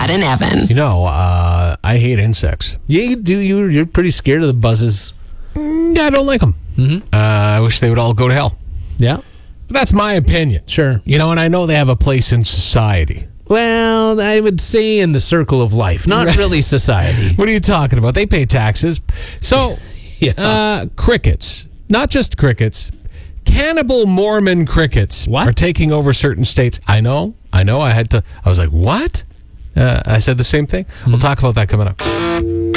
Brad and Evan. You know, I hate insects. Yeah, you do. You're pretty scared of the buzzes. I don't like them. Mm-hmm. I wish they would all go to hell. Yeah. But that's my opinion. Sure. You know, and I know they have a place in society. Well, I would say in the circle of life, not really society. What are you talking about? They pay taxes. So, Yeah. crickets, not just crickets, cannibal Mormon crickets What? are taking over certain states. I know. I was like, what? I said the same thing. We'll talk about that coming up.